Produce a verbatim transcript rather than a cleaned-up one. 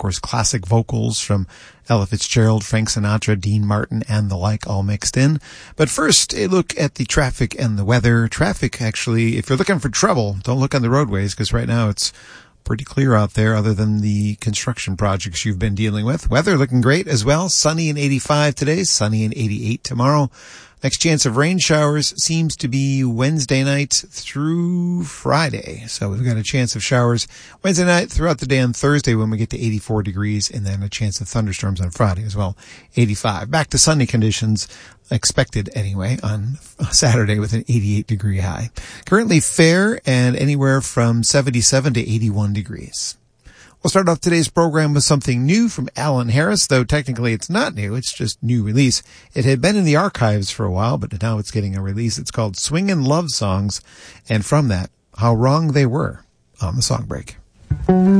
course, classic vocals from Ella Fitzgerald, Frank Sinatra, Dean Martin, and the like all mixed in. But first, a look at the traffic and the weather. Traffic, actually, if you're looking for trouble, don't look on the roadways, because right now it's pretty clear out there other than the construction projects you've been dealing with. Weather looking great as well. Sunny and eighty-five today, sunny and eighty-eight tomorrow. Next chance of rain showers seems to be Wednesday night through Friday. So we've got a chance of showers Wednesday night throughout the day on Thursday when we get to eighty-four degrees, and then a chance of thunderstorms on Friday as well, eighty-five. Back to sunny conditions, expected anyway, on Saturday with an eighty-eight degree high. Currently fair and anywhere from seventy-seven to eighty-one degrees. We'll start off today's program with something new from Alan Harris, though technically it's not new, it's just new release. It had been in the archives for a while, but now it's getting a release. It's called Swingin' Love Songs, and from that, How Wrong They Were on the Song Break.